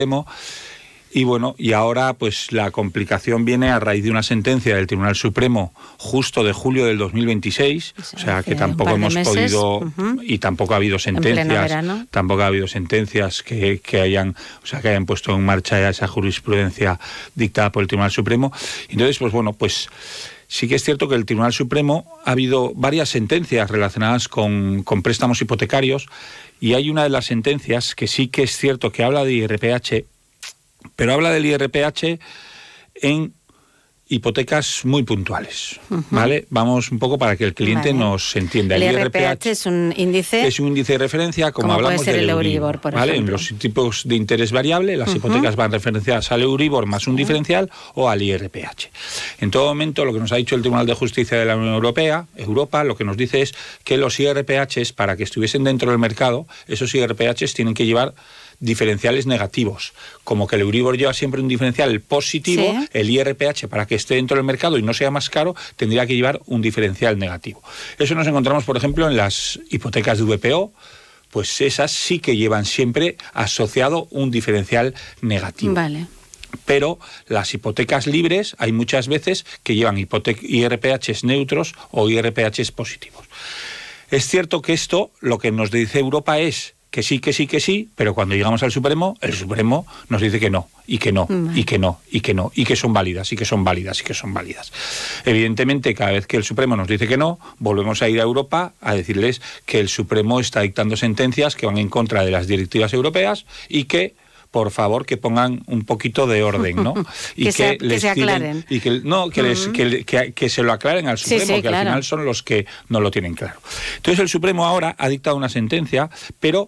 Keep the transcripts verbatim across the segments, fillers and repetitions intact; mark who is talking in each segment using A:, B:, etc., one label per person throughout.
A: Y bueno, y ahora pues la complicación viene a raíz de una sentencia del Tribunal Supremo justo de julio del dos mil veintiséis, o sea, o sea que tampoco hemos meses, podido, uh-huh. y tampoco ha habido sentencias, tampoco ha habido sentencias que, que hayan, o sea, que hayan puesto en marcha esa jurisprudencia dictada por el Tribunal Supremo. Entonces, pues bueno, pues sí que es cierto que el Tribunal Supremo ha habido varias sentencias relacionadas con, con préstamos hipotecarios, y hay una de las sentencias que sí que es cierto que habla de I R P H, pero habla del I R P H en hipotecas muy puntuales, uh-huh. ¿vale? Vamos un poco para que el cliente vale. nos entienda.
B: El, el I R P H es un índice...
A: Es un índice de referencia, como hablamos del Euribor, Euribor por ¿vale?
B: ejemplo.
A: En los tipos de interés variable, las uh-huh. hipotecas van referenciadas al Euribor más un diferencial o al I R P H. En todo momento, lo que nos ha dicho el Tribunal de Justicia de la Unión Europea, Europa, lo que nos dice es que los I R P Hs, para que estuviesen dentro del mercado, esos I R P Hs tienen que llevar diferenciales negativos, como que el Euribor lleva siempre un diferencial positivo, sí. el I R P H, para que esté dentro del mercado y no sea más caro, tendría que llevar un diferencial negativo. Eso nos encontramos, por ejemplo, en las hipotecas de V P O, pues esas sí que llevan siempre asociado un diferencial negativo.
B: Vale.
A: Pero las hipotecas libres hay muchas veces que llevan hipotec- I R P Hs neutros o I R P Hs positivos. Es cierto que esto, lo que nos dice Europa es que sí, que sí, que sí, pero cuando llegamos al Supremo, el Supremo nos dice que no, y que no, mm. y que no, y que no, y que son válidas, y que son válidas, y que son válidas. Evidentemente, cada vez que el Supremo nos dice que no, volvemos a ir a Europa a decirles que el Supremo está dictando sentencias que van en contra de las directivas europeas y que por favor, que pongan un poquito de orden, ¿no?
B: Y que, que, se, les que se aclaren.
A: Tiren, y que, no, que, uh-huh. les, que, que, que se lo aclaren al Supremo, sí, sí, que claro. al final son los que no lo tienen claro. Entonces el Supremo ahora ha dictado una sentencia, pero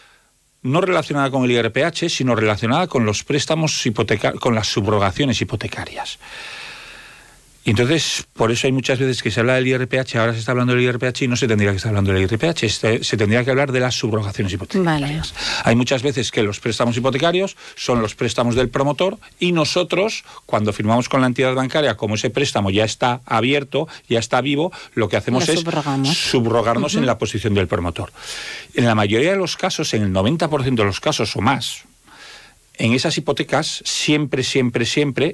A: no relacionada con el I R P H, sino relacionada con los préstamos hipotecarios, con las subrogaciones hipotecarias. Y entonces, por eso hay muchas veces que se habla del I R P H, ahora se está hablando del I R P H y no se tendría que estar hablando del I R P H, se, se tendría que hablar de las subrogaciones hipotecarias. Vale. Hay muchas veces que los préstamos hipotecarios son los préstamos del promotor y nosotros, cuando firmamos con la entidad bancaria, como ese préstamo ya está abierto, ya está vivo, lo que hacemos lo es subrogamos. subrogarnos uh-huh. en la posición del promotor. En la mayoría de los casos, en el noventa por ciento de los casos o más, en esas hipotecas, siempre, siempre, siempre,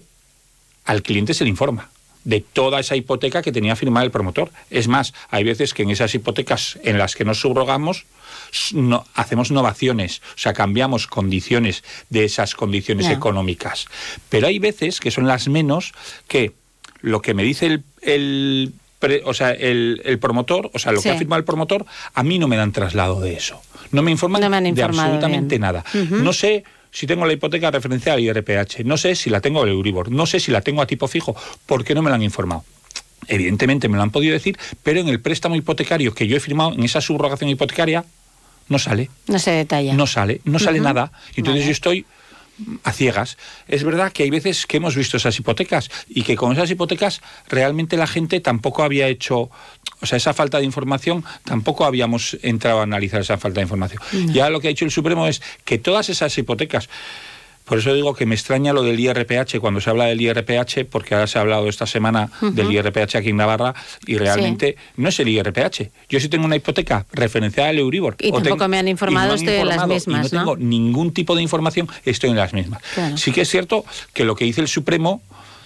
A: al cliente se le informa de toda esa hipoteca que tenía firmada el promotor. Es más, hay veces que en esas hipotecas en las que nos subrogamos no, hacemos novaciones, o sea, cambiamos condiciones de esas condiciones no. económicas. Pero hay veces, que son las menos, que lo que me dice el, el, pre, o sea, el, el promotor, o sea, lo sí. que ha firmado el promotor, a mí no me dan traslado de eso. No me informan no me de absolutamente bien. nada. Uh-huh. No sé si tengo la hipoteca referencial al I R P H, no sé si la tengo al Euribor, no sé si la tengo a tipo fijo, porque no me la han informado. Evidentemente me lo han podido decir, pero en el préstamo hipotecario que yo he firmado, en esa subrogación hipotecaria, no sale.
B: No se detalla.
A: No sale, no uh-huh. sale nada. Entonces vale. yo estoy a ciegas. Es verdad que hay veces que hemos visto esas hipotecas y que con esas hipotecas realmente la gente tampoco había hecho, o sea, esa falta de información, tampoco habíamos entrado a analizar esa falta de información. No. Ya lo que ha dicho el Supremo es que todas esas hipotecas, por eso digo que me extraña lo del I R P H cuando se habla del I R P H, porque ahora se ha hablado esta semana uh-huh. del I R P H aquí en Navarra y realmente sí. no es el I R P H. Yo sí tengo una hipoteca referenciada al Euribor.
B: Y tampoco ten, me han informado, estoy en las mismas,
A: y no,
B: ¿no?
A: tengo ningún tipo de información, estoy en las mismas. Claro. Sí que es cierto que lo que dice el Supremo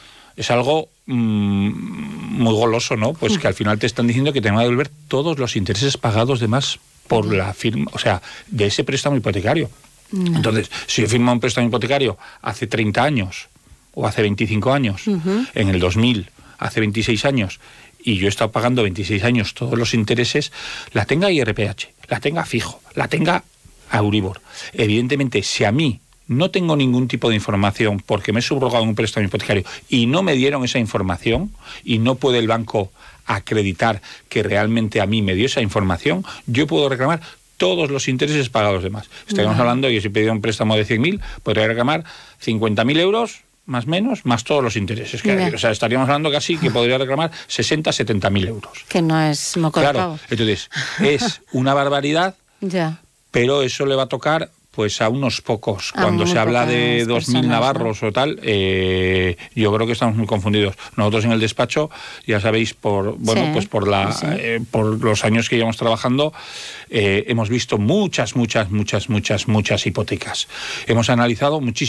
A: es algo mmm, muy goloso, ¿no? Pues uh-huh. que al final te están diciendo que te van a devolver todos los intereses pagados de más por uh-huh. la firma, o sea, de ese préstamo hipotecario. No. Entonces, si yo firmo un préstamo hipotecario hace treinta años o hace veinticinco años, uh-huh. en el dos mil, hace veintiséis años, y yo he estado pagando veintiséis años todos los intereses, la tenga I R P H, la tenga fijo, la tenga Euribor. Evidentemente, si a mí no tengo ningún tipo de información porque me he subrogado en un préstamo hipotecario y no me dieron esa información y no puede el banco acreditar que realmente a mí me dio esa información, yo puedo reclamar todos los intereses pagados de más. Estaríamos no. hablando de que si pedía un préstamo de cien mil, podría reclamar cincuenta mil euros, más menos, más todos los intereses que hay. O sea, estaríamos hablando casi que podría reclamar sesenta, setenta mil euros.
B: Que no es moco de
A: Claro,
B: pavo.
A: Entonces, es una barbaridad,
B: ya.
A: pero eso le va a tocar Pues a unos pocos. A Cuando se habla de dos mil navarros, ¿no?, o tal, eh, yo creo que estamos muy confundidos. Nosotros en el despacho, ya sabéis, por bueno, sí, pues por la sí. eh, por los años que llevamos trabajando, eh, hemos visto muchas, muchas, muchas, muchas, muchas hipotecas. Hemos analizado muchísimas